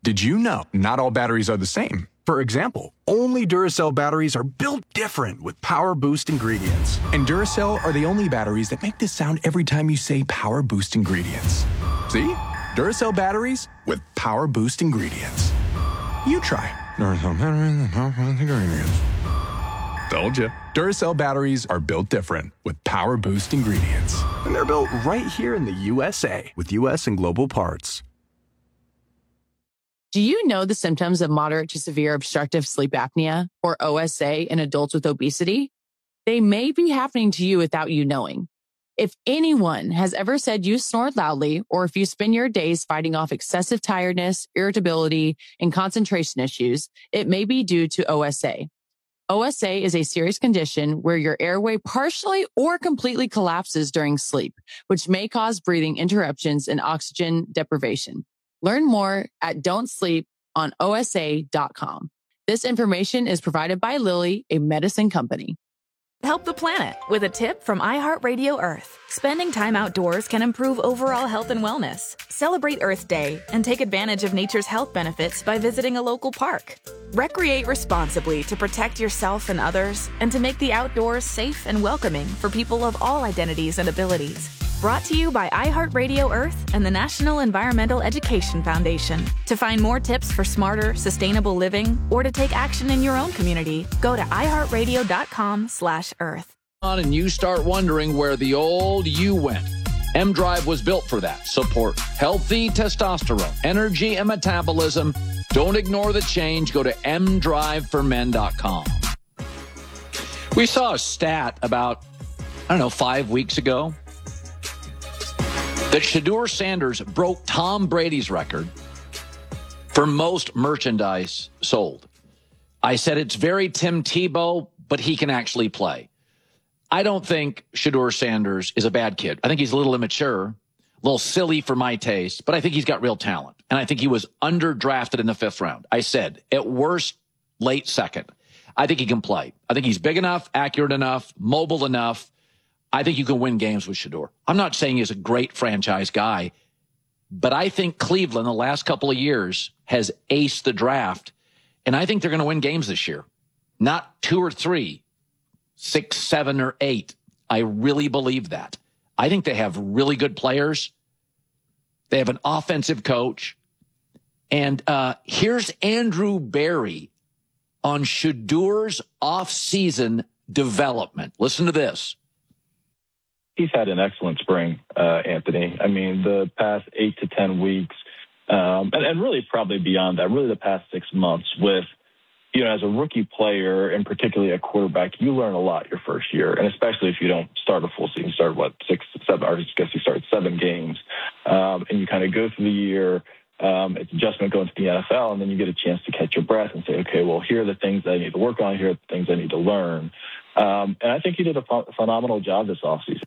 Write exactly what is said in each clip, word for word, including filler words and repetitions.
Did you know not all batteries are the same? For example, only Duracell batteries are built different with Power Boost ingredients. And Duracell are the only batteries that make this sound every time you say Power Boost ingredients. See? Duracell batteries with Power Boost ingredients. You try. Duracell batteries with Power Boost ingredients. Told you. Duracell batteries are built different with Power Boost ingredients. And they're built right here in the U S A with U S and global parts. Do you know the symptoms of moderate to severe obstructive sleep apnea, or O S A, in adults with obesity? They may be happening to you without you knowing. If anyone has ever said you snore loudly, or if you spend your days fighting off excessive tiredness, irritability, and concentration issues, it may be due to O S A. O S A is a serious condition where your airway partially or completely collapses during sleep, which may cause breathing interruptions and oxygen deprivation. Learn more at don't sleep on O S A dot com. This information is provided by Lilly, a medicine company. Help the planet with a tip from iHeartRadio Earth. Spending time outdoors can improve overall health and wellness. Celebrate Earth Day and take advantage of nature's health benefits by visiting a local park. Recreate responsibly to protect yourself and others, and to make the outdoors safe and welcoming for people of all identities and abilities. Brought to you by iHeartRadio Earth and the National Environmental Education Foundation. To find more tips for smarter, sustainable living, or to take action in your own community, go to iHeartRadio.com slash Earth. And you start wondering where the old you went. M-Drive was built for that. Support healthy testosterone, energy, and metabolism. Don't ignore the change. Go to m drive for men dot com. We saw a stat about, I don't know, five weeks ago that Shedeur Sanders broke Tom Brady's record for most merchandise sold. I said it's very Tim Tebow, but he can actually play. I don't think Shedeur Sanders is a bad kid. I think he's a little immature, a little silly for my taste, but I think he's got real talent. And I think he was underdrafted in the fifth round. I said, at worst, late second. I think he can play. I think he's big enough, accurate enough, mobile enough. I think you can win games with Shedeur. I'm not saying he's a great franchise guy, but I think Cleveland the last couple of years has aced the draft, and I think they're going to win games this year. Not two or three, six, seven, or eight. I really believe that. I think they have really good players. They have an offensive coach. And uh, here's Andrew Berry on Shedeur's offseason development. Listen to this. He's had an excellent spring, uh, Anthony. I mean, the past eight to ten weeks, um, and, and really probably beyond that, really the past six months with, you know, as a rookie player, and particularly at quarterback, you learn a lot your first year, and especially if you don't start a full season, start, what, six, seven, or I guess you start seven games, um, and you kind of go through the year. Um, it's adjustment going to the N F L, and then you get a chance to catch your breath and say, okay, well, here are the things I need to work on, here are the things I need to learn. Um, and I think he did a ph- phenomenal job this offseason.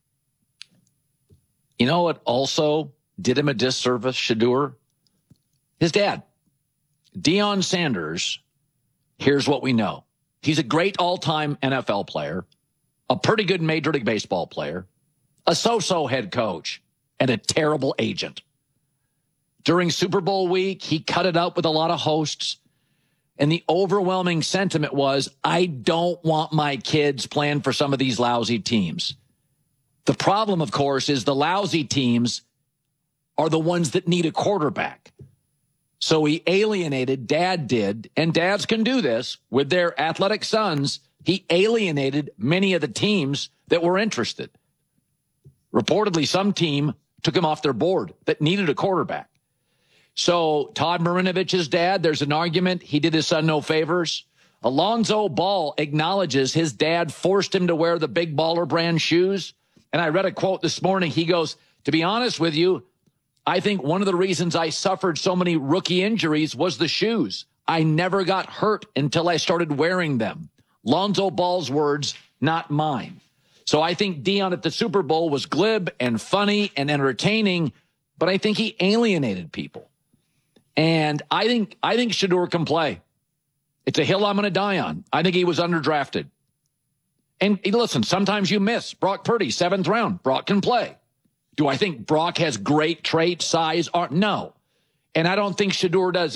You know what also did him a disservice, Shedeur? His dad, Deion Sanders. Here's what we know. He's a great all-time N F L player, a pretty good Major League Baseball player, a so-so head coach, and a terrible agent. During Super Bowl week, he cut it out with a lot of hosts, and the overwhelming sentiment was, I don't want my kids playing for some of these lousy teams. The problem, of course, is the lousy teams are the ones that need a quarterback. So he alienated, dad did, and dads can do this with their athletic sons. He alienated many of the teams that were interested. Reportedly, some team took him off their board that needed a quarterback. So Todd Marinovich's dad, there's an argument. He did his son no favors. Alonzo Ball acknowledges his dad forced him to wear the Big Baller brand shoes. And I read a quote this morning. He goes, to be honest with you, I think one of the reasons I suffered so many rookie injuries was the shoes. I never got hurt until I started wearing them. Lonzo Ball's words, not mine. So I think Deion at the Super Bowl was glib and funny and entertaining, but I think he alienated people. And I think I think Shedeur can play. It's a hill I'm going to die on. I think he was underdrafted. And listen, sometimes you miss. Brock Purdy, seventh round. Brock can play. Do I think Brock has great traits, size? Or, no. And I don't think Shedeur does